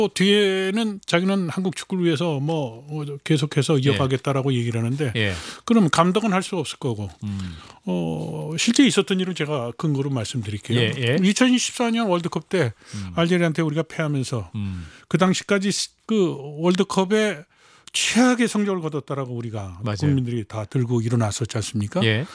뒤에는 자기는 한국 축구를 위해서 뭐 계속해서 이어가겠다라고 얘기를 하는데 그럼 감독은 할 수 없을 거고 실제 있었던 일을 제가 근거로 말씀드릴게요. 2014년 월드컵 때 알제리한테 우리가 패하면서 그 당시까지 그 월드컵에 최악의 성적을 거뒀다라고 우리가 맞아요. 국민들이 다 들고 일어났었지 않습니까?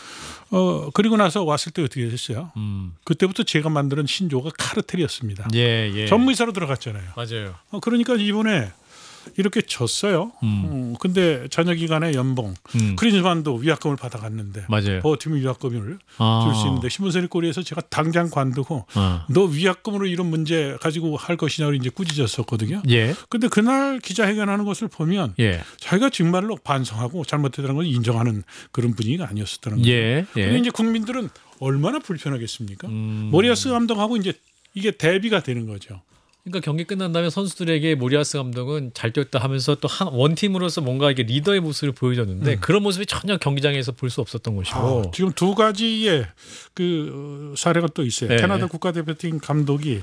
그리고 나서 왔을 때 어떻게 됐어요? 그때부터 제가 만드는 신조어가 카르텔이었습니다. 전무이사로 들어갔잖아요. 맞아요. 그러니까 이번에 이렇게 졌어요. 근데 잔여 기간에 연봉, 크리즈만도 위약금을 받아갔는데 맞아요. 버티면 위약금을 줄 수 있는데 신문세리 꼬리에서 제가 당장 관두고 너 위약금으로 이런 문제 가지고 할 것이냐고 이제 꾸짖었었거든요. 근데 그날 기자회견하는 것을 보면 자기가 정말로 반성하고 잘못했다는 걸 인정하는 그런 분위기가 아니었었다는 거죠. 근데 이제 국민들은 얼마나 불편하겠습니까? 모리아스 감독하고 이제 이게 대비가 되는 거죠. 그러니까 경기 끝난 다음에 선수들에게 모리아스 감독은 잘 뛰었다 하면서 또 한 원팀으로서 뭔가 이게 리더의 모습을 보여줬는데 그런 모습이 전혀 경기장에서 볼 수 없었던 것이고 지금 두 가지의 그 사례가 또 있어요. 캐나다 국가대표팀 감독이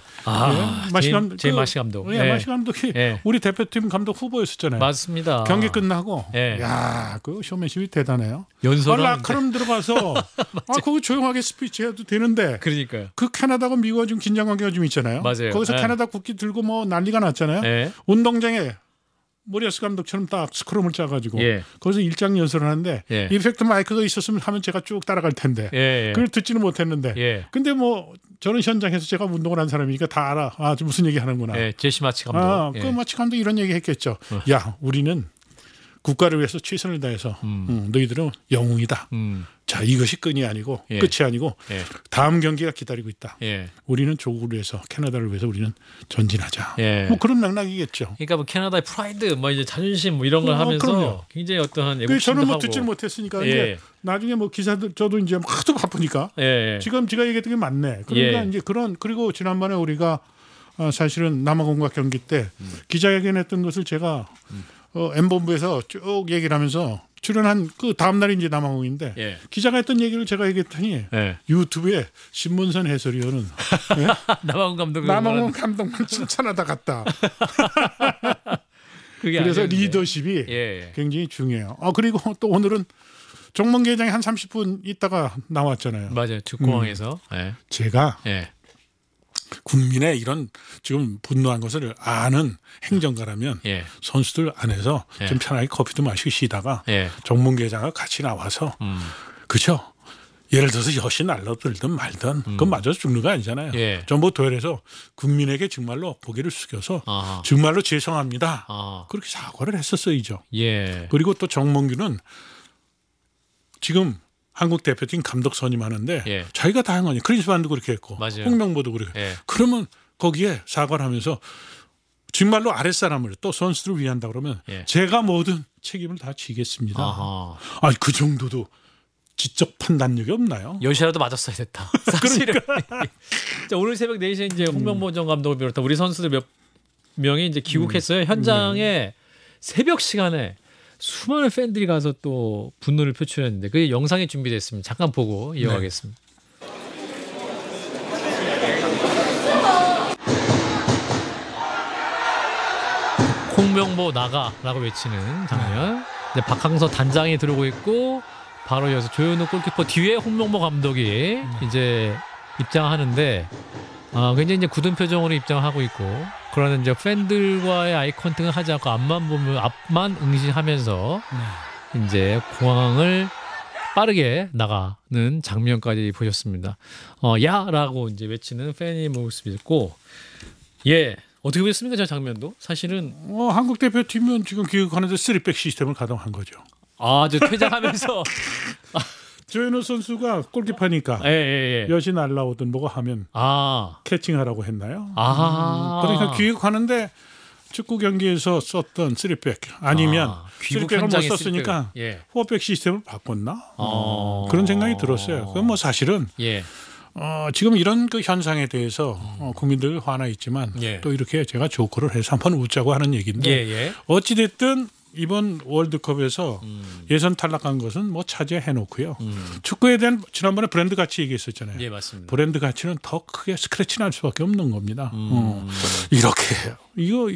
제임 마시 감독. 마시 감독이 우리 대표팀 감독 후보였었잖아요. 맞습니다. 경기 끝나고 야, 그 쇼맨십이 대단해요. 라카룸 들어가서 거기 조용하게 스피치해도 되는데 그러니까요. 그 캐나다가 미국과 좀 긴장 관계가 좀 있잖아요. 맞아요. 거기서 캐나다 국기 들고 뭐 난리가 났잖아요. 운동장에 모리아스 감독처럼 딱 스크럼을 짜가지고 거기서 일장 연설을 하는데 이펙트 마이크가 있었으면 하면 제가 쭉 따라갈 텐데 그걸 듣지는 못했는데 근데 뭐 저는 현장에서 제가 운동을 한 사람이니까 다 알아. 무슨 얘기 하는구나. 제시 마치 감독. 그 마치 감독 이런 얘기 했겠죠. 야, 우리는 국가를 위해서 최선을 다해서 너희들은 영웅이다. 자, 이것이 끝이 아니고 다음 경기가 기다리고 있다. 우리는 조국을 위해서 캐나다를 위해서 우리는 전진하자. 뭐 그런 맥락이겠죠. 그러니까 뭐 캐나다의 프라이드, 뭐 이제 자존심 뭐 이런 걸 하면서 그럼요. 굉장히 어떠한 애국심도 저는 뭐 하고. 듣지 못했으니까 이제 나중에 뭐 기사들 저도 이제 하도 바쁘니까 지금 제가 얘기했던 게 맞네. 그러니까 이제 그리고 지난번에 우리가 사실은 남아공과 경기 때 기자회견했던 것을 제가 M본부에서 쭉 얘기를 하면서 출연한 그 다음 날이 이제 남아공인데 기자가 했던 얘기를 제가 얘기했더니 유튜브에 신문선 해설위원은 남아공 감독만 칭찬하다 갔다. 그래서 리더십이 굉장히 중요해요. 그리고 또 오늘은 정몽기 회장이 한 30분 있다가 나왔잖아요. 맞아요. 주공항에서 제가 국민의 이런 지금 분노한 것을 아는 행정가라면 선수들 안에서 좀 편하게 커피도 마시고 쉬다가 정몽기 회장과 같이 나와서 그렇죠. 예를 들어서 여신 날라들든 말든 그건 맞아서 죽는 거 아니잖아요. 전부 도열해서 국민에게 정말로 고개를 숙여서 정말로 죄송합니다. 그렇게 사과를 했었어야죠. 그리고 또 정몽규는 지금 한국 대표팀 감독 선임하는데 자기가 다 한 거니. 크리스만도 그렇게 했고 홍명보도 그렇게. 그러면 거기에 사과를 하면서 정말로 아랫사람을 또 선수들을 위한다 그러면 제가 모든 책임을 다 지겠습니다. 그 정도도 지적 판단력이 없나요? 여시라도 맞았어야 됐다. 사실은. 자, 오늘 새벽 4시에 이제 홍명보 전 감독을 비롯한 우리 선수들 몇 명이 이제 귀국했어요. 현장에 새벽 시간에 수많은 팬들이 가서 또 분노를 표출했는데 그게 영상이 준비됐습니다. 잠깐 보고 이어가겠습니다. 홍명보 나가라고 외치는 장면. 박항서 단장이 들어오고 있고 바로 이어서 조현우 골키퍼 뒤에 홍명보 감독이 이제 입장하는데 굉장히 이제 굳은 표정으로 입장을 하고 있고 그러나 이제 팬들과의 아이 컨택을 하지 않고 앞만 응시하면서 이제 공항을 빠르게 나가는 장면까지 보셨습니다. 야라고 이제 외치는 팬의 모습이 있고 어떻게 보셨습니까? 저 장면도 사실은 한국 대표팀은 지금 기획하는데 3백 시스템을 가동한 거죠. 저 퇴장하면서 조현우 선수가 골키퍼니까 여신 날라오든 뭐가 하면 캐칭하라고 했나요? 그러니까 기획하는데 축구 경기에서 썼던 3백 아니면 3백을 못 썼으니까 4백 시스템을 바꿨나? 그런 생각이 들었어요. 그건 뭐 사실은 지금 이런 그 현상에 대해서 국민들 화나 있지만 또 이렇게 제가 조커를 해서 한번 웃자고 하는 얘기인데 어찌 됐든 이번 월드컵에서 예선 탈락한 것은 뭐 차지해 놓고요. 축구에 대한 지난번에 브랜드 가치 얘기했었잖아요. 맞습니다. 브랜드 가치는 더 크게 스크래치 날 수밖에 없는 겁니다. 이렇게 이거